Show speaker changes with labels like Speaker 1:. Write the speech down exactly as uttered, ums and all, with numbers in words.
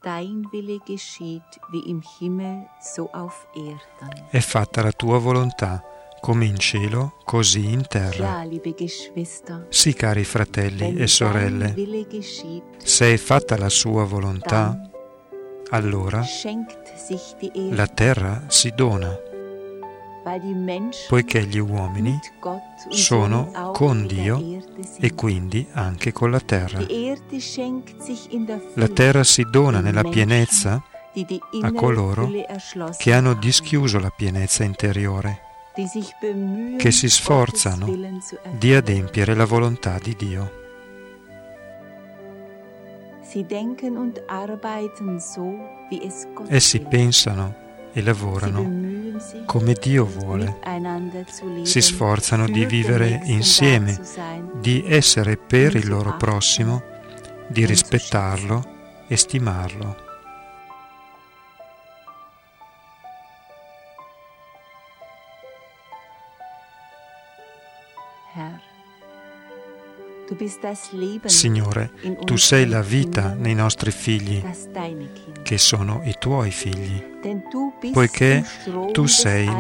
Speaker 1: È fatta la tua volontà, come in cielo, così in terra. Sì, cari fratelli e sorelle, se è fatta la sua volontà, allora la terra si dona, poiché gli uomini sono con Dio e quindi anche con la terra. La terra si dona nella pienezza a coloro che hanno dischiuso la pienezza interiore, che si sforzano di adempiere la volontà di Dio. Essi pensano e lavorano come Dio vuole, si sforzano di vivere insieme, di essere per il loro prossimo, di rispettarlo e stimarlo. Signore, Tu sei la vita nei nostri figli, che sono i Tuoi figli, poiché Tu sei